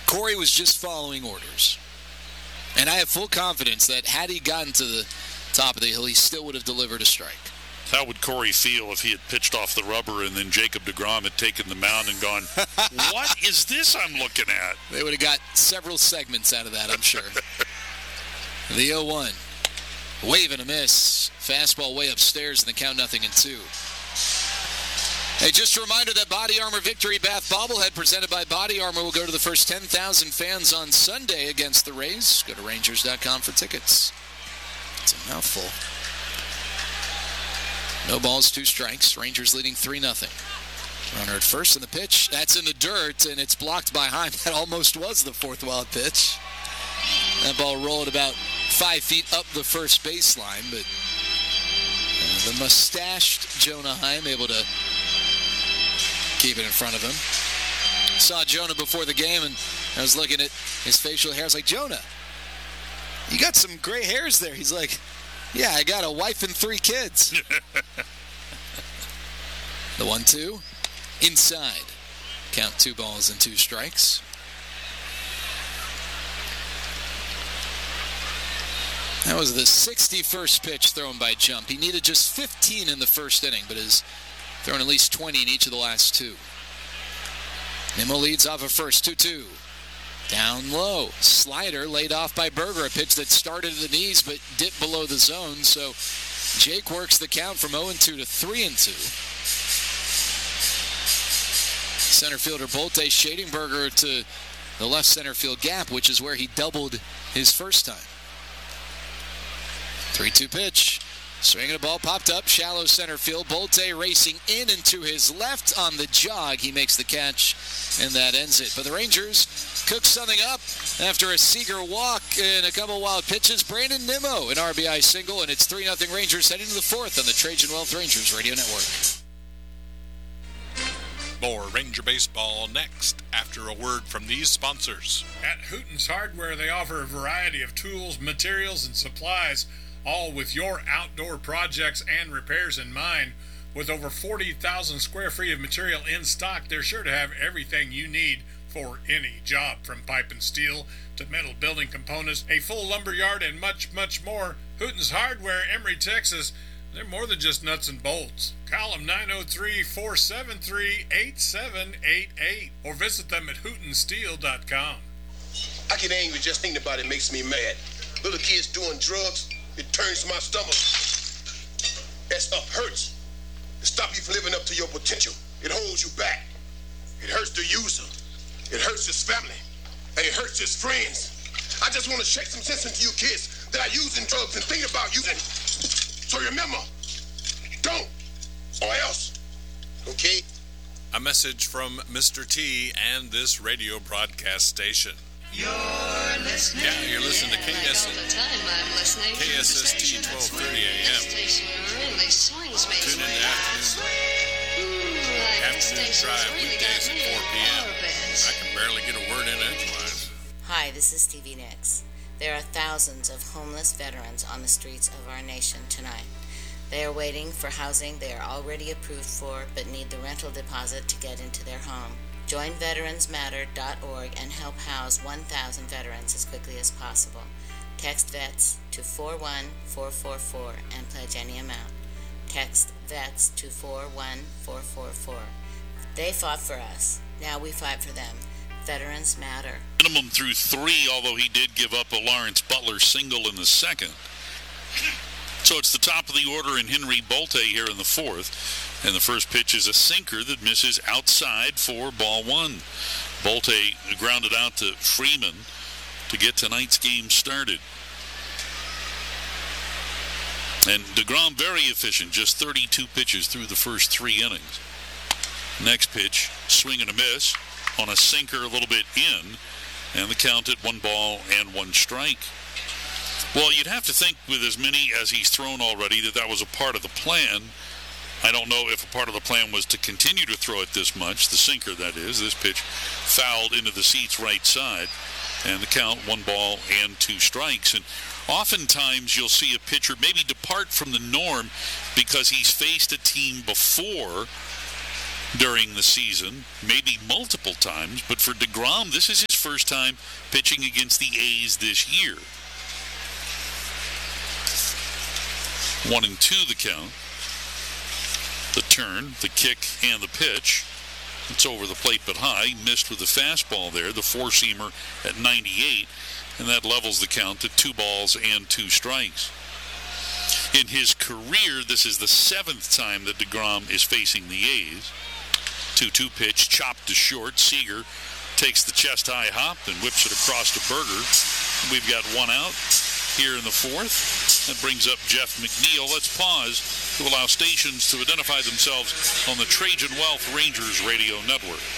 Corey was just following orders. And I have full confidence that had he gotten to the top of the hill, he still would have delivered a strike. How would Corey feel if he had pitched off the rubber and then Jacob deGrom had taken the mound and gone, what is this I'm looking at? They would have got several segments out of that, I'm sure. The 0-1. Wave and a miss. Fastball way upstairs, and the count 0-2. Hey, just a reminder that Body Armor Victory Bath bobblehead presented by Body Armor will go to the first 10,000 fans on Sunday against the Rays. Go to Rangers.com for tickets. It's a mouthful. No balls, 2 strikes. Rangers leading 3-0. Runner at first in the pitch. That's in the dirt, and it's blocked by Heim. That almost was the 4th wild pitch. That ball rolled about 5 feet up the first baseline, but the mustached Jonah Heim able to keep it in front of him. Saw Jonah before the game, and I was looking at his facial hair. I was like, Jonah, you got some gray hairs there. He's like, yeah, I got a wife and 3 kids. The 1-2, inside. Count 2 balls and 2 strikes. That was the 61st pitch thrown by Jump. He needed just 15 in the first inning, but has thrown at least 20 in each of the last 2. Nimmo leads off of first, 2-2. Down low. Slider laid off by Berger, a pitch that started at the knees but dipped below the zone. So Jake works the count from 0-2 to 3-2. Center fielder Bolte shading Berger to the left center field gap, which is where he doubled his first time. 3-2 pitch. Swinging a ball, popped up, shallow center field. Bolte racing in and to his left on the jog. He makes the catch, and that ends it. But the Rangers cook something up after a Seager walk and a couple wild pitches. Brandon Nimmo, an RBI single, and it's 3-0 Rangers heading to the 4th on the Trajan Wealth Rangers Radio Network. More Ranger Baseball next after a word from these sponsors. At Hooten's Hardware, they offer a variety of tools, materials, and supplies, all with your outdoor projects and repairs in mind. With over 40,000 square feet of material in stock, they're sure to have everything you need for any job, from pipe and steel to metal building components, a full lumber yard, and much, much more. Hooten's Hardware, Emory, Texas. They're more than just nuts and bolts. Call them 903-473-8788 or visit them at hootensteel.com. I get angry just thinking about it. Makes me mad. Little kids doing drugs, it turns my stomach. That stuff hurts. It stops you from living up to your potential. It holds you back. It hurts the user. It hurts his family. And it hurts his friends. I just want to shake some sense into you kids that are using drugs and thinking about using. So remember, don't, or else, okay? A message from Mr. T and this radio broadcast station. You're listening. Yeah, you're listening to KSST all the time I'm listening. KSST 1230 AM. This station really swings me. Tune in to Afternoon Drive weekdays at 4 p.m. I can barely get a word in edgewise. Hi, this is Stevie Nicks. There are thousands of homeless veterans on the streets of our nation tonight. They are waiting for housing they are already approved for but need the rental deposit to get into their home. Join VeteransMatter.org and help house 1,000 veterans as quickly as possible. Text VETS to 41444 and pledge any amount. Text VETS to 41444. They fought for us. Now we fight for them. Veterans matter. Minimum through 3, although he did give up a Lawrence Butler single in the 2nd. So it's the top of the order in Henry Bolte here in the 4th. And the first pitch is a sinker that misses outside for ball 1. Bolte grounded out to Freeman to get tonight's game started. And deGrom very efficient, just 32 pitches through the first 3 innings. Next pitch, swing and a miss on a sinker a little bit in, and the count at 1 ball and 1 strike. Well, you'd have to think with as many as he's thrown already that was a part of the plan. I don't know if a part of the plan was to continue to throw it this much, the sinker that is. This pitch fouled into the seat's right side, and the count 1 ball and 2 strikes. And oftentimes you'll see a pitcher maybe depart from the norm because he's faced a team before during the season, maybe multiple times, but for deGrom, this is his first time pitching against the A's this year. 1-2 the count. The turn, the kick, and the pitch. It's over the plate but high. Missed with the fastball there, the four-seamer at 98, and that levels the count to 2 balls and 2 strikes. In his career, this is the 7th time that DeGrom is facing the A's. 2-2 pitch, chopped to short. Seager takes the chest-high hop and whips it across to Berger. We've got 1 out here in the 4th. That brings up Jeff McNeil. Let's pause to allow stations to identify themselves on the Trajan Wealth Rangers Radio Network.